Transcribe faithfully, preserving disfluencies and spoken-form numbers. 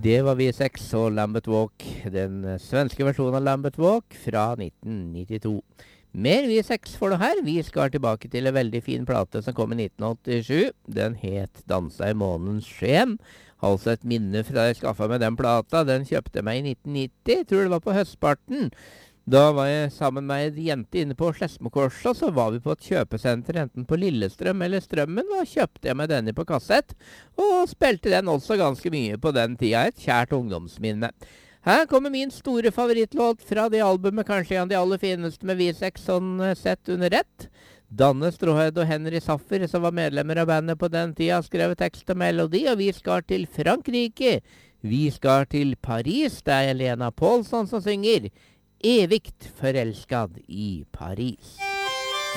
Det var vi seks og Lambeth Walk, den eh, svenske versjonen av Lambeth Walk fra nitten nittito. Mer vi seks får du her. Vi skal tilbake til en veldig fin plate som kom i nitten åttisju. Den het Dansa i månens sken. Altså et minne fra jeg skaffet meg den plata. Den kjøpte jeg meg i nitten nitti, jeg tror det var på høstparten. Da var jeg sammen med en jente inne på Skedsmokorset, og så var vi på et kjøpesenter enten på Lillestrøm eller Strømmen, og kjøpte jeg meg denne på kassett, og spilte den også ganske mye på den tida, et kjært ungdomsminne. Her kommer min store favorittlåt fra det albumet, kanskje en av de aller fineste med vi seks sånn sett under ett. Danne Stråhed og Henry Saffer, som var medlemmer av bandet på den tida, skrev tekst og melodi, og vi skal til Frankrike. Vi skal til Paris, det er Elena Paulson som synger Evigt forelskad i Paris.